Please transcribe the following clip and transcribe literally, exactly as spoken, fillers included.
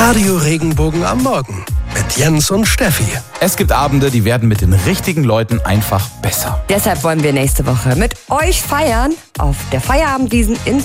Radio Regenbogen am Morgen mit Jens und Steffi. Es gibt Abende, die werden mit den richtigen Leuten einfach besser. Deshalb wollen wir nächste Woche mit euch feiern auf der Feierabendwiesn in